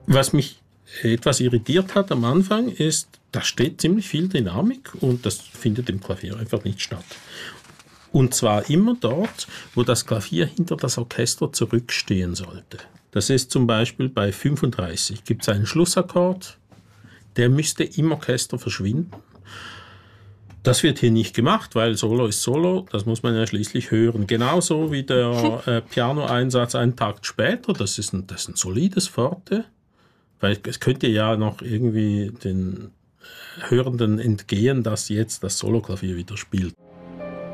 Was mich etwas irritiert hat am Anfang ist, da steht ziemlich viel Dynamik und das findet im Klavier einfach nicht statt. Und zwar immer dort, wo das Klavier hinter das Orchester zurückstehen sollte. Das ist zum Beispiel bei 35. Gibt es einen Schlussakkord, der müsste im Orchester verschwinden. Das wird hier nicht gemacht, weil Solo ist Solo, das muss man ja schließlich hören. Genauso wie der Piano-Einsatz einen Takt später, das ist ein solides Forte, weil es könnte ja noch irgendwie den Hörenden entgehen, dass jetzt das Soloklavier wieder spielt.